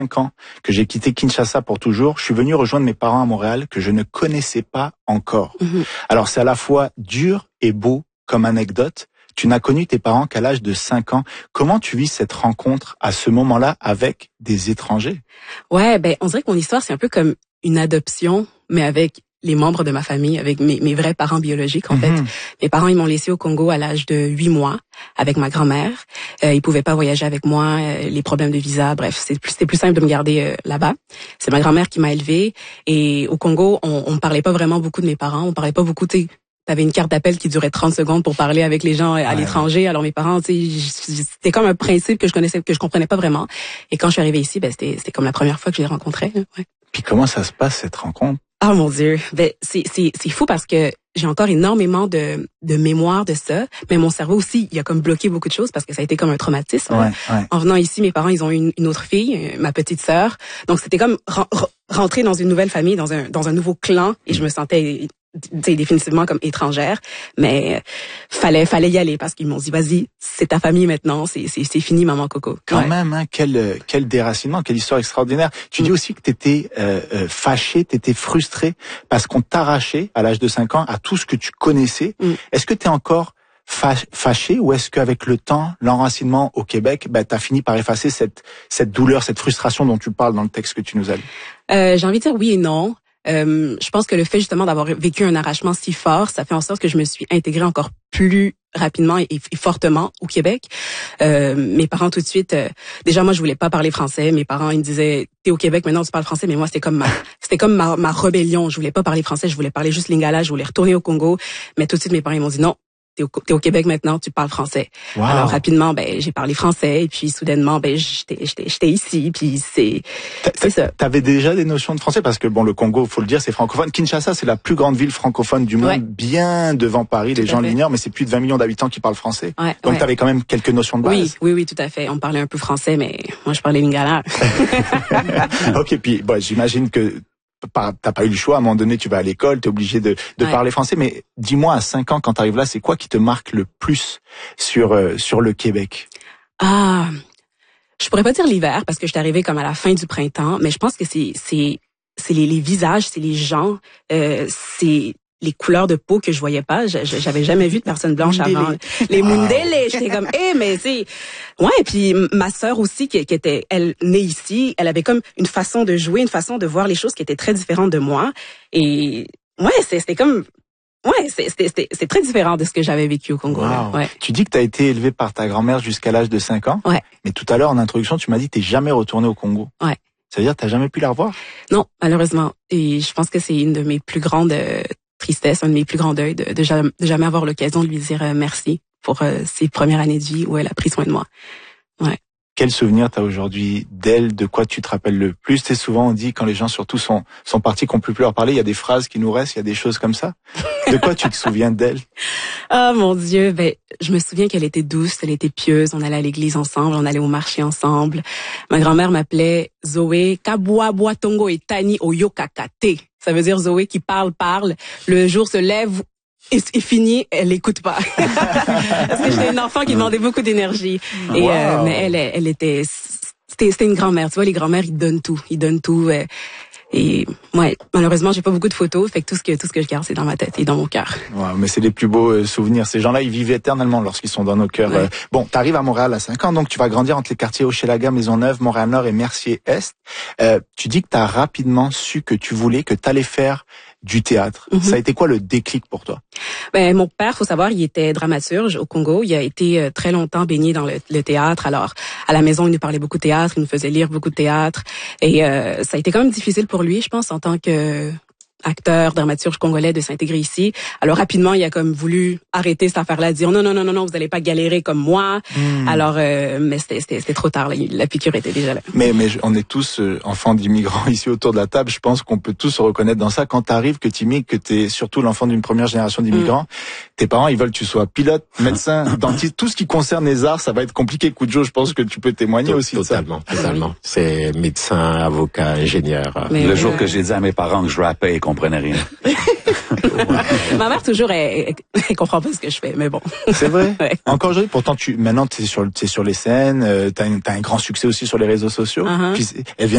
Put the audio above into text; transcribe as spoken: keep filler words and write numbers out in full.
cinq ans que j'ai quitté Kinshasa pour toujours, je suis venu rejoindre mes parents à Montréal que je ne connaissais pas encore. Mmh. Alors c'est à la fois dur et beau comme anecdote. Tu n'as connu tes parents qu'à l'âge de cinq ans. Comment tu vis cette rencontre à ce moment-là avec des étrangers? Ouais, ben on dirait que mon histoire c'est un peu comme une adoption, mais avec les membres de ma famille, avec mes, mes vrais parents biologiques, en mm-hmm. fait. Mes parents, ils m'ont laissé au Congo à l'âge de huit mois avec ma grand-mère. Euh, ils pouvaient pas voyager avec moi, euh, les problèmes de visa, bref, c'était plus, c'était plus simple de me garder euh, là-bas. C'est ma grand-mère qui m'a élevée. Et au Congo, on, on parlait pas vraiment beaucoup de mes parents. On parlait pas beaucoup, tu sais, t'avais une carte d'appel qui durait trente secondes pour parler avec les gens à ouais. l'étranger. Alors mes parents, tu sais, c'était comme un principe que je connaissais, que je comprenais pas vraiment. Et quand je suis arrivée ici, ben c'était, c'était comme la première fois que je les rencontrais. Ouais. Puis comment ça se passe cette rencontre? Oh mon Dieu, ben c'est c'est c'est fou parce que j'ai encore énormément de de mémoire de ça, mais mon cerveau aussi, il a comme bloqué beaucoup de choses parce que ça a été comme un traumatisme. Ouais, ouais. En venant ici, mes parents, ils ont une, une autre fille, ma petite sœur. Donc c'était comme re- rentrer dans une nouvelle famille, dans un dans un nouveau clan, et je me sentais définitivement comme étrangère, mais fallait fallait y aller parce qu'ils m'ont dit vas-y, c'est ta famille maintenant, c'est c'est c'est fini maman Coco. Quand ouais. même, hein, quel quel déracinement, quelle histoire extraordinaire. Tu mm. dis aussi que t'étais euh, euh, fâché, t'étais frustré parce qu'on t'arrachait à l'âge de cinq ans à tout ce que tu connaissais. Mm. Est-ce que t'es encore fâché ou est-ce qu'avec le temps, l'enracinement au Québec, ben t'as fini par effacer cette cette douleur, cette frustration dont tu parles dans le texte que tu nous as lu? Euh, j'ai envie de dire oui et non. Euh, je pense que le fait justement d'avoir vécu un arrachement si fort, ça fait en sorte que je me suis intégrée encore plus rapidement et, et fortement au Québec. Euh, mes parents tout de suite, euh, déjà moi je voulais pas parler français. Mes parents ils me disaient t'es au Québec maintenant tu parles français, mais moi c'était comme ma, c'était comme ma, ma rébellion. Je voulais pas parler français, je voulais parler juste lingala, je voulais retourner au Congo. Mais tout de suite mes parents ils m'ont dit non. T'es au, t'es au Québec maintenant, tu parles français. Wow. Alors rapidement, ben j'ai parlé français et puis soudainement, ben j'étais j'étais j'étais ici puis c'est c'est ça. T'avais déjà des notions de français parce que bon le Congo, faut le dire, c'est francophone. Kinshasa, c'est la plus grande ville francophone du monde, ouais. bien devant Paris. Tout les gens l'ignorent, mais c'est plus de vingt millions d'habitants qui parlent français. Ouais, Donc ouais. t'avais quand même quelques notions de base. Oui, oui, oui, tout à fait. On parlait un peu français, mais moi je parlais lingala. Ok, puis bon, j'imagine que Pas, t'as pas eu le choix, à un moment donné, tu vas à l'école, t'es obligé de, de ouais. parler français, mais dis-moi, à cinq ans, quand t'arrives là, c'est quoi qui te marque le plus sur, euh, sur le Québec? Ah, je pourrais pas dire l'hiver, parce que je suis arrivée comme à la fin du printemps, mais je pense que c'est, c'est, c'est les, les visages, c'est les gens, euh, c'est les couleurs de peau que je voyais pas. Je, je, j'avais jamais vu de personne blanche avant. Les Mundele, j'étais comme, eh, hey, mais c'est, ouais. Et puis ma sœur aussi, qui, qui était, elle née ici, elle avait comme une façon de jouer, une façon de voir les choses qui était très différente de moi. Et ouais, c'est, c'était comme, ouais, c'est, c'était, c'était, c'est très différent de ce que j'avais vécu au Congo. Wow. Ouais. Tu dis que t'as été élevée par ta grand-mère jusqu'à l'âge de cinq ans. Ouais. Mais tout à l'heure, en introduction, tu m'as dit que t'es jamais retournée au Congo. Ouais. Ça veut dire que t'as jamais pu la revoir? Non, malheureusement. Et je pense que c'est une de mes plus grandes euh, tristesse, un de mes plus grands deuils, de, de, jamais, de jamais avoir l'occasion de lui dire euh, merci pour euh, ses premières années de vie où elle a pris soin de moi. Ouais. Quel souvenir t'as aujourd'hui d'elle? De quoi tu te rappelles le plus? C'est souvent on dit quand les gens surtout sont sont partis qu'on peut plus leur parler, il y a des phrases qui nous restent, il y a des choses comme ça. De quoi tu te souviens d'elle? Oh mon Dieu, ben je me souviens qu'elle était douce, elle était pieuse, on allait à l'église ensemble, on allait au marché ensemble. Ma grand-mère m'appelait Zoé Kabwa Boatongo et Tani Oyokakate. Ça veut dire Zoé qui parle parle, le jour se lève et c'est fini, elle écoute pas. Parce que j'étais une enfant qui demandait beaucoup d'énergie. Et wow. euh, mais elle, elle était, c'était, c'était une grand-mère. Tu vois, les grand-mères, ils donnent tout, ils donnent tout. Euh, et ouais, malheureusement, j'ai pas beaucoup de photos. Fait que tout ce que tout ce que je garde, c'est dans ma tête et dans mon cœur. Wow, mais c'est les plus beaux euh, souvenirs. Ces gens-là, ils vivent éternellement lorsqu'ils sont dans nos cœurs. Ouais. Euh, bon, t'arrives à Montréal à cinq ans, donc tu vas grandir entre les quartiers Hochelaga, Maisonneuve, Montréal-Nord et Mercier-Est. Euh, tu dis que t'as rapidement su que tu voulais, que t'allais faire du théâtre. Mm-hmm. Ça a été quoi le déclic pour toi? Ben mon père, faut savoir, il était dramaturge au Congo. Il a été euh, très longtemps baigné dans le, le théâtre. Alors à la maison, il nous parlait beaucoup de théâtre, il nous faisait lire beaucoup de théâtre. Et euh, ça a été quand même difficile pour lui, je pense, en tant que acteur, dramaturge congolais, de s'intégrer ici. Alors rapidement, il a comme voulu arrêter cette affaire-là, dire non, non, non, non, non, vous allez pas galérer comme moi. Mm. Alors, euh, mais c'était, c'était, c'était trop tard. Là. La piqûre était déjà là. Mais, mais on est tous euh, enfants d'immigrants ici autour de la table. Je pense qu'on peut tous se reconnaître dans ça. Quand t'arrives, que t'immigres, que t'es surtout l'enfant d'une première génération d'immigrants, mm. tes parents, ils veulent que tu sois pilote, médecin, dentiste, tout ce qui concerne les arts, ça va être compliqué. Kujo, je pense que tu peux témoigner aussi de ça. Totalement, totalement. C'est médecin, avocat, ingénieur. Mais le euh... jour que j'ai dit à mes parents que je rappais, ils comprenaient rien. Ma mère toujours elle, elle, elle comprend pas ce que je fais, mais bon. C'est vrai. Ouais. Encore aujourd'hui, pourtant tu maintenant t'es sur t'es sur les scènes, euh, t'as, une, t'as un grand succès aussi sur les réseaux sociaux. Uh-huh. Puis elle vient